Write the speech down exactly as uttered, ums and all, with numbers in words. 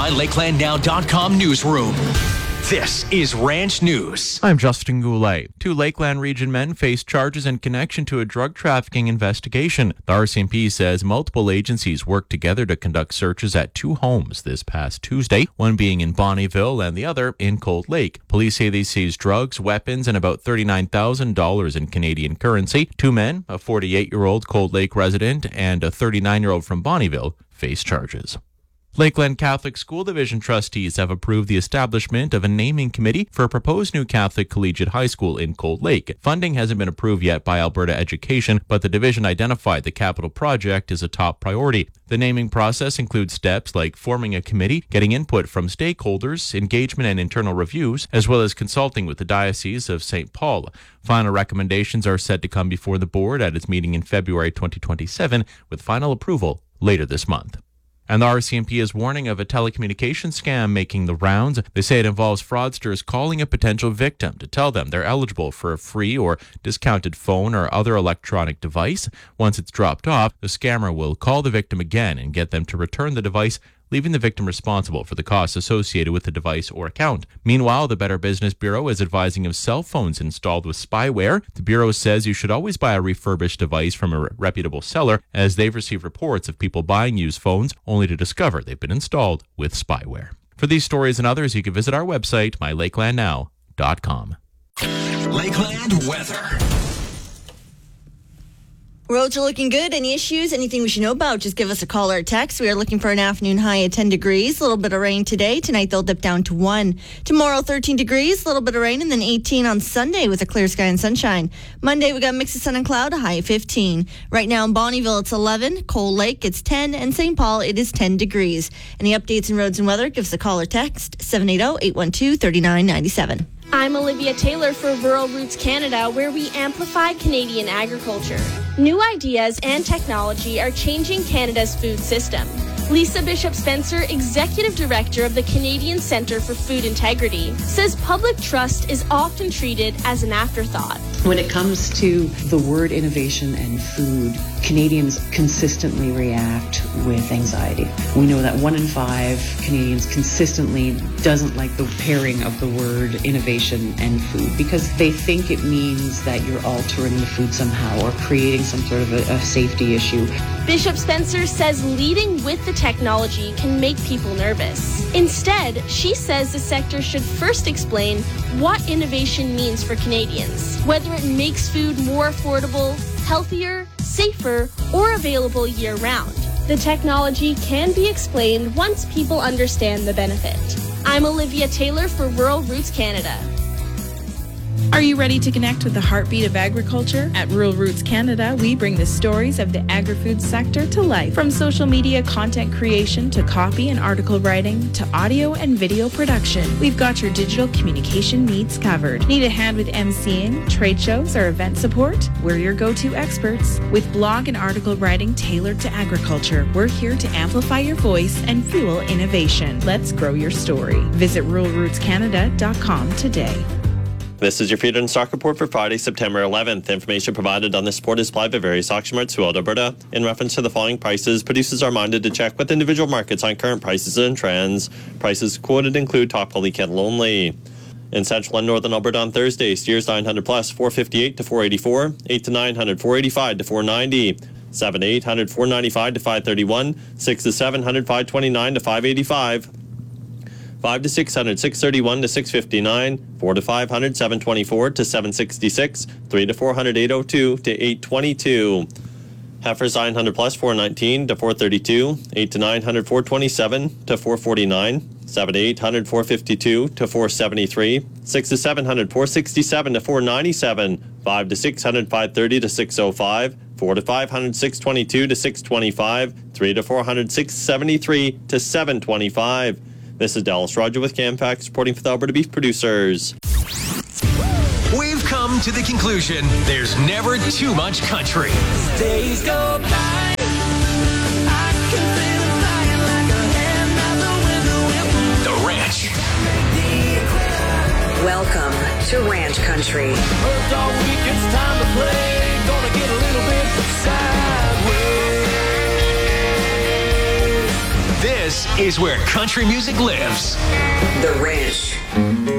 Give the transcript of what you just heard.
my lakeland now dot com newsroom. This is Ranch News. I'm Justin Goulet. Two Lakeland Region men face charges in connection to a drug trafficking investigation. The R C M P says multiple agencies worked together to conduct searches at two homes this past Tuesday, one being in Bonnyville and the other in Cold Lake. Police say they seized drugs, weapons, and about thirty-nine thousand dollars in Canadian currency. Two men, a forty-eight-year-old Cold Lake resident and a thirty-nine-year-old from Bonnyville, face charges. Lakeland Catholic School Division trustees have approved the establishment of a naming committee for a proposed new Catholic Collegiate High School in Cold Lake. Funding hasn't been approved yet by Alberta Education, but the division identified the capital project as a top priority. The naming process includes steps like forming a committee, getting input from stakeholders, engagement and internal reviews, as well as consulting with the Diocese of Saint Paul. Final recommendations are set to come before the board at its meeting in February twenty twenty-seven, with final approval later this month. And the R C M P is warning of a telecommunications scam making the rounds. They say it involves fraudsters calling a potential victim to tell them they're eligible for a free or discounted phone or other electronic device. Once it's dropped off, the scammer will call the victim again and get them to return the device, leaving the victim responsible for the costs associated with the device or account. Meanwhile, the Better Business Bureau is advising of cell phones installed with spyware. The Bureau says you should always buy a refurbished device from a reputable seller, as they've received reports of people buying used phones only to discover they've been installed with spyware. For these stories and others, you can visit our website, my lakeland now dot com. Lakeland weather. Roads are looking good. Any issues, anything we should know about, just give us a call or a text. We are looking for an afternoon high of ten degrees. A little bit of rain today. Tonight they'll dip down to one. Tomorrow thirteen degrees, a little bit of rain, and then eighteen on Sunday with a clear sky and sunshine. Monday we got a mix of sun and cloud, a high of fifteen. Right now in Bonnyville it's eleven, Cold Lake it's ten, and Saint Paul it is ten degrees. Any updates in roads and weather, give us a call or text seven eight zero, eight one two, three nine nine seven. I'm Olivia Taylor for Rural Roots Canada, where we amplify Canadian agriculture. New ideas and technology are changing Canada's food system. Lisa Bishop-Spencer, Executive Director of the Canadian Centre for Food Integrity, says public trust is often treated as an afterthought. When it comes to the word innovation and food, Canadians consistently react with anxiety. We know that one in five Canadians consistently doesn't like the pairing of the word innovation and food because they think it means that you're altering the food somehow or creating some sort of a, a safety issue. Bishop-Spencer says leading with the technology can make people nervous. Instead, she says the sector should first explain what innovation means for Canadians, whether it makes food more affordable, healthier, safer, or available year-round. The technology can be explained once people understand the benefit. I'm Olivia Taylor for Rural Roots Canada. Are you ready to connect with the heartbeat of agriculture? At Rural Roots Canada, we bring the stories of the agri-food sector to life. From social media content creation to copy and article writing to audio and video production, we've got your digital communication needs covered. Need a hand with emceeing, trade shows, or event support? We're your go-to experts. With blog and article writing tailored to agriculture, we're here to amplify your voice and fuel innovation. Let's grow your story. Visit rural roots canada dot com today. This is your feeder and stock report for Friday, September eleventh. Information provided on this report is supplied by various auction marts throughout Alberta. In reference to the following prices, producers are minded to check with individual markets on current prices and trends. Prices quoted include top quality cattle only. In central and northern Alberta on Thursday, steers nine hundred plus, four fifty-eight to four eighty-four, eight to nine hundred, four eighty-five to four ninety, seven to eight hundred, four ninety-five to five thirty-one, six to seven hundred, five twenty-nine to five eighty-five. five to six hundred, six thirty-one to six fifty-nine, four to five hundred, seven twenty-four to seven sixty-six, three to four hundred, eight oh two to eight twenty-two. Heifers nine hundred plus, four nineteen to four thirty-two, eight to nine hundred, four twenty-seven to four forty-nine, seven to eight hundred, four fifty-two to four seventy-three, six to seven hundred, four sixty-seven to four ninety-seven, five to six hundred, five thirty to six oh five, four to five hundred, six twenty-two to six twenty-five, three to four hundred, six seventy-three to seven twenty-five. This is Dallas Roger with CamFax reporting for the Alberta Beef Producers. We've come to the conclusion there's never too much country. Days go by. I can feel it flying like a hand out the window. The Ranch. Welcome to Ranch Country. Worked all week, it's time to play. Gonna get a little bit sideways. This is where country music lives. The Ranch.